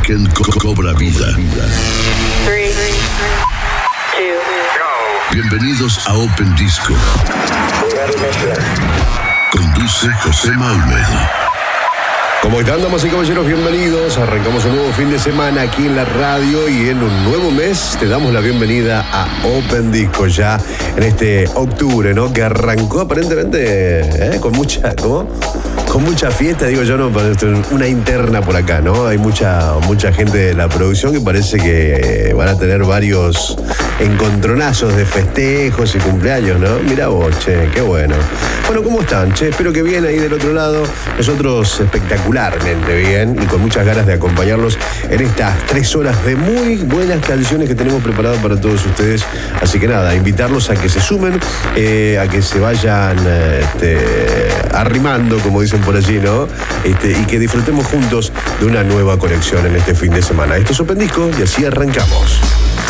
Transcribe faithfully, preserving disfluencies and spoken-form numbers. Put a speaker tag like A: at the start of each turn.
A: imagen co- cobra vida.
B: Three, two,
A: Bienvenidos a Open Disco. Conduce José Almeida.
C: ¿Cómo están, damas y caballeros? Bienvenidos. Arrancamos un nuevo fin de semana aquí en la radio y en un nuevo mes te damos la bienvenida a Open Disco ya en este octubre, ¿no? Que arrancó aparentemente ¿eh? con mucha, ¿cómo? Con mucha fiesta, digo yo, no, una interna por acá, ¿no? Hay mucha, mucha gente de la producción que parece que van a tener varios encontronazos de festejos y cumpleaños, ¿no? Mirá vos, che, qué bueno. Bueno, ¿cómo están, che? Espero que bien ahí del otro lado. Nosotros espectacularmente bien y con muchas ganas de acompañarlos en estas tres horas de muy buenas canciones que tenemos preparadas para todos ustedes. Así que nada, invitarlos a que se sumen, eh, a que se vayan eh, este, arrimando, como dicen por allí, ¿no? Este, y que disfrutemos juntos de una nueva conexión en este fin de semana. Esto es Open Disco y así arrancamos.